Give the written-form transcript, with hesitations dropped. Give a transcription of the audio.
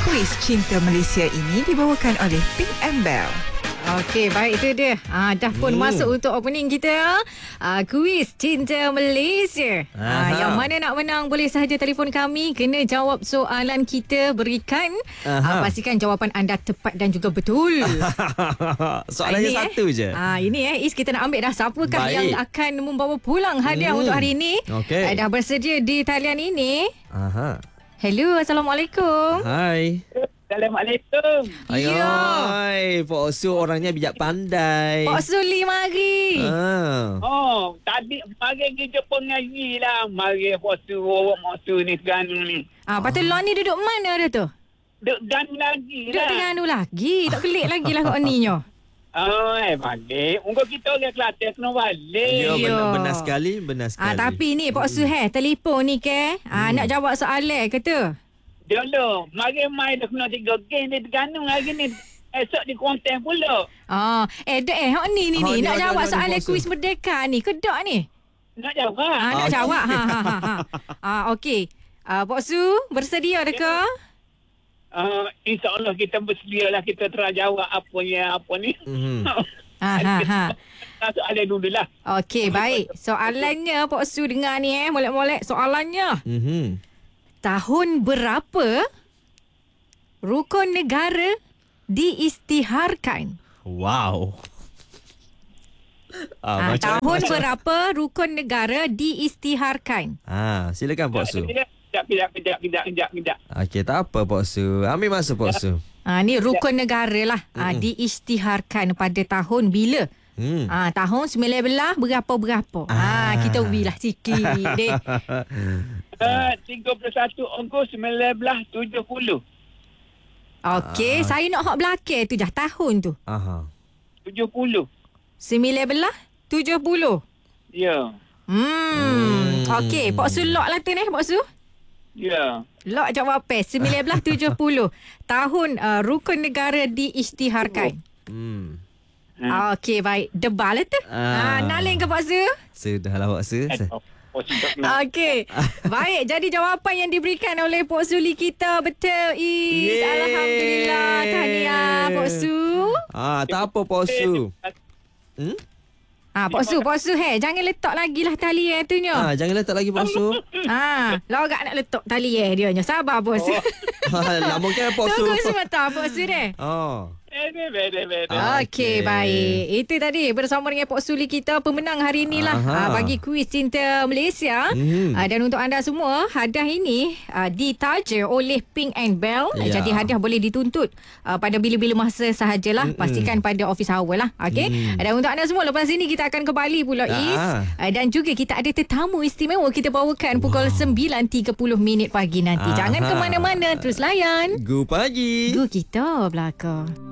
Kuis Cinta Malaysia ini dibawakan oleh Pink and Bell. Okey, baik, itu dia. Dah pun masuk untuk opening kita. Kuis Cinta Malaysia. Yang mana nak menang boleh sahaja telefon kami. Kena jawab soalan kita berikan. Pastikan jawapan anda tepat dan juga betul. Soalannya satu je. Ini Is, kita nak ambil dah siapakah Baik. yang akan membawa pulang hadiah untuk hari ini. Okey. Dah bersedia di talian ini. Hello, Assalamualaikum. Hai. Assalamualaikum. Ya. Hai, Pak Osu orangnya bijak pandai. Pak Suli mari. Oh, tadi mari kita pengaji lah. Mari posu awak maksud ni sekarang ni. Lepas tu Lon ni duduk mana dia tu? Duk dan lagi Duduk lah. dengan anu lagi. Tak kelik lagi lah kat ni nyo. Balik. Ungkau kita orang Kelantan kena balik. Ya, Ya. benar sekali, benar sekali. Tapi ni Pak Su telefon ni ke? Nak jawab soalan ke tu? Dulu, mari main dah kena 3 game di Terengganu hari ni. Esok di Kuantan pula. Hak ni Hak ni, nak ada, jawab ada, soalan Pak Su. kuis merdeka ni. Kedak ni. Nak jawab? Nak jawab. Okey. Pak Su, bersedia dah ke? InsyaAllah kita bersedia lah. Kita terjawab apa ni. Soalan dulu lah. Okey, baik. Soalannya Pak Su dengar ni molek-molek soalannya. Tahun berapa rukun negara diisytiharkan? Wow. Macam Tahun berapa rukun negara diisytiharkan? Silakan Pak Su. Kejap. Okey, tak apa Pak Su. Ambil masa Pak Su. Ni rukun negara lah. Diisytiharkan pada tahun bila? Tahun 19 berapa-berapa. Kita wilah sikit deh. 31 Ogos 1970. Okey, saya nak hak belakang tu dah tahun tu. 70. 1970. Ya. Okey, Pak Su lock lah tu ni, Pak Su. Ya. Lock jawapan 1970. Tahun rukun negara diisytiharkan. Okey, baik. Debal lah tu. Naling ke Pak Su? Sudahlah Pak Su. Okey. Baik, jadi jawapan yang diberikan oleh Pak Suli kita betul Is. Yeay. Alhamdulillah. Tahniah Pak Su. Tak apa Pak Su. Pak Su, jangan letak lagi lah tali tu nyo. Jangan letak lagi Pak Su. Lorak nak letak tali dia nyo. Sabar Pak Su. Lama kan Pak Su. Tunggu sebentar Pak Su deh. Okey, baik. Itu tadi bersama dengan Pak Suli kita pemenang hari inilah bagi kuis Cinta Malaysia. Dan untuk anda semua, hadiah ini ditaja oleh Pink and Bell. Jadi hadiah boleh dituntut pada bila-bila masa sahajalah. Pastikan pada office hour lah. Okey. Dan untuk anda semua, lepas ini kita akan kembali pula Is. Dan juga kita ada tetamu istimewa kita bawakan pukul 9.30 pagi nanti. Jangan ke mana-mana, terus layan. Gu pagi. Gu kita belakang.